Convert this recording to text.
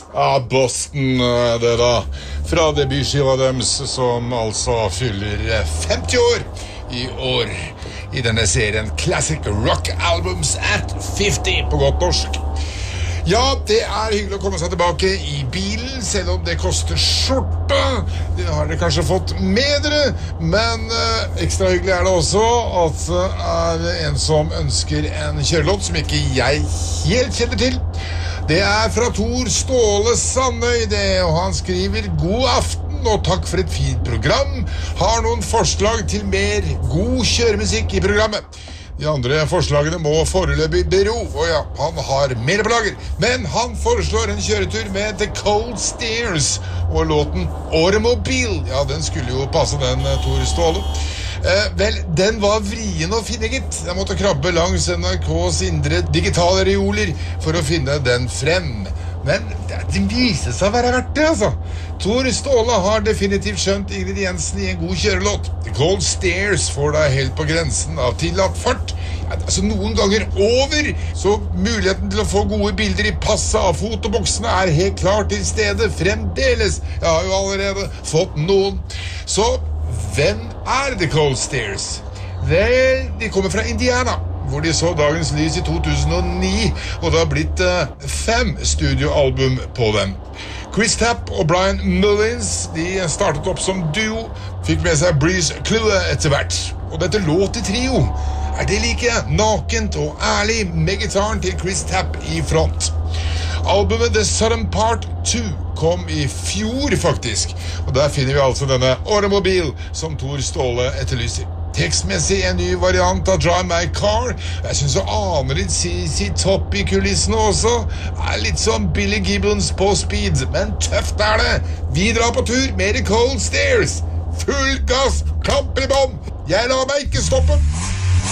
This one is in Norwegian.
Ja, Boston, det da. Fra debutskiva deres, som altså fyller 50 år i år. I denne serien Classic Rock Albums at 50 på godt norsk. Ja, det er hyggelig å komme seg tilbake i bilen, selv om det koster skjorta. Det har dere kanskje fått med dere, men ekstra hyggelig er det også at det er en som ønsker en kjørelåt som ikke jeg helt kjenner til. Det er fra Tor Ståle Sandøy, og han skriver God aften og takk for et fint program. Har noen forslag til mer god kjøremusikk i programmet. De andre forslagene må foreløpig bero, og ja, han har mer på lager. Men han foreslår en kjøretur med The Cold Stairs og låten Automobil. Ja, den skulle jo passe den, Tor Ståle. Vel, den var vrien å finne, gitt. Jeg måtte krabbe langs NRKs indre digitale reoler for å finne den frem. Men det viser seg å være verdt det, altså. Tor Ståle har definitivt skjønt ingrediensen i en god kjørelåt. The Cold Stairs får deg helt på grensen av tillatt fart. Ja, altså noen ganger over, så muligheten til å få gode bilder i passet av fotoboksene er helt klart til stede fremdeles. Jeg har jo allerede fått noen. Så hvem er The Cold Stairs? Vel, de kommer fra Indiana, hvor de så dagens lys i 2009, og det har blitt 5 studioalbum på dem. Chris Tapp og Brian Mullins, de startet opp som duo, fikk med seg Breeze Clue etter hvert. Og dette låt i trio er det like nakent og ærlig med gitaren til Chris Tapp i front. Albumet The Southern Part 2 kom i fjor faktisk, og der finner vi altså denne Automobil som Tor Ståle etterlyser. Tekstmessig en ny variant av Drive My Car. Jeg synes å ane litt CC Top i kulissene også. Er litt som Billy Gibbons på speed, men tøft er det. Vi drar på tur med The Cold Stairs. Full gass, klamper i bånd. Jeg lar meg ikke stoppe.